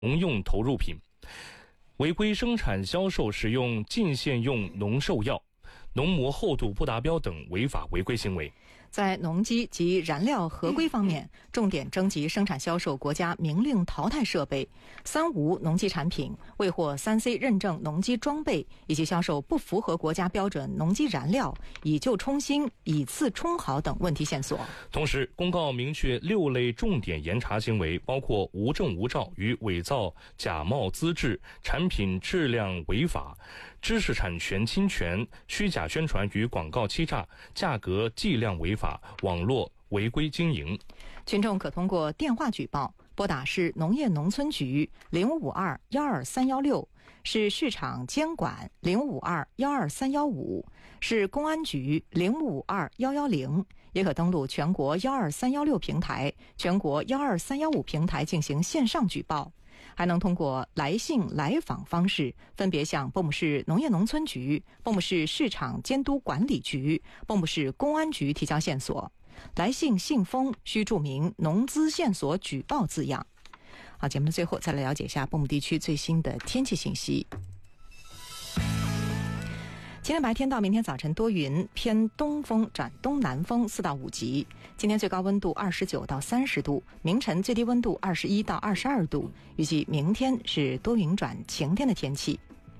农用投入品，违规生产销售使用禁限用农兽药、农膜厚度不达标等违法违规行为。 在农机及燃料合规方面，重点征集生产销售国家明令淘汰设备、三无农机产品、未获 3C 认证农机装备以及销售不符合国家标准农机燃料、以旧充新、以次充好等问题线索。 同时，公告明确6类重点严查行为，包括无证无照与伪造假冒资质、产品质量违法、知识产权侵权、虚假宣传与广告欺诈、价格计量违法、网络违规经营。 群众可通过电话举报，拨打市农业农村局0552-12316，市市场监管05512315，市公安局0552-110，也可登录全国12316平台、全国12315平台进行线上举报。还能通过来信来访方式，分别向蚌埠市农业农村局、蚌埠市市场监督管理局、蚌埠市公安局提交线索。来信信封需注明农资线索举报字样。好，节目的最后再来了解一下蚌埠地区最新的天气信息。今天白天到明天早晨多云，偏东风转东南风4到5级。今天最高温度29到30度，明晨最低温度21到22度。预计明天是多云转晴天的天气。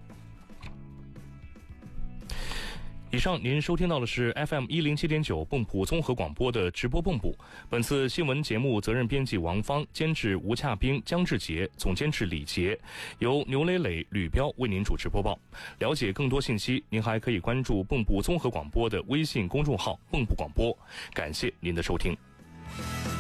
以上您收听到的是 FM107.9 蚌埠综合广播的直播蚌埠。本次新闻节目责任编辑王芳，监制吴洽冰、江志杰，总监制李杰，由牛磊磊、吕彪为您主持播报。了解更多信息，您还可以关注蚌埠综合广播的微信公众号蚌埠广播。感谢您的收听。